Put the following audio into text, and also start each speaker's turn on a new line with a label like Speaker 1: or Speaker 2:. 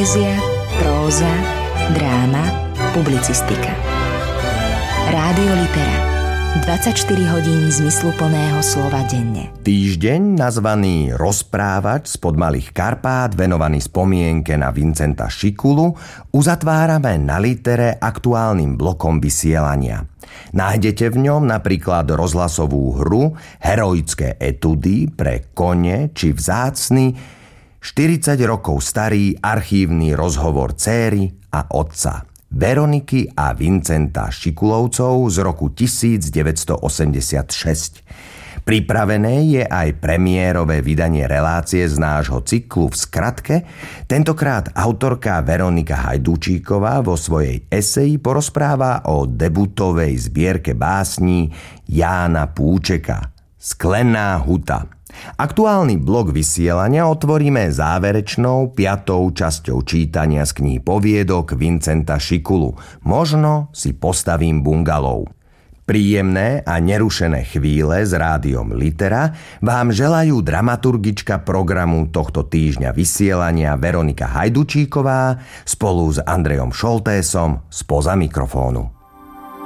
Speaker 1: Poézia, próza, dráma, publicistika. Rádio Litera. 24 hodín zmysluplného slova denne.
Speaker 2: Týždeň nazvaný Rozprávač spod Malých Karpát, venovaný spomienke na Vincenta Šikulu, uzatvárame na Litere aktuálnym blokom vysielania. Nájdete v ňom napríklad rozhlasovú hru, heroické etudy pre kone či vzácny 40 rokov starý archívny rozhovor céry a otca Veroniky a Vincenta Šikulovcov z roku 1986. Pripravené je aj premiérové vydanie relácie z nášho cyklu v skratke. Tentokrát autorka Veronika Hajdúčíková vo svojej eseji porozpráva o debutovej zbierke básní Jána Púčeka Sklená huta. Aktuálny blok vysielania otvoríme záverečnou 5. časťou čítania z kníh poviedok Vincenta Šikulu. Možno si postavím bungalov. Príjemné a nerušené chvíle s rádiom Litera vám želajú dramaturgička programu tohto týždňa vysielania Veronika Hajdúčíková spolu s Andrejom Šoltésom spoza mikrofónu.